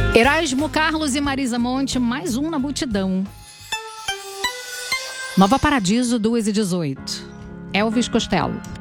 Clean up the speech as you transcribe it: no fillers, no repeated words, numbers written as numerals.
Erasmo Carlos e Marisa Monte, mais um na multidão. Nova Paradiso, 2h18. Elvis Costello.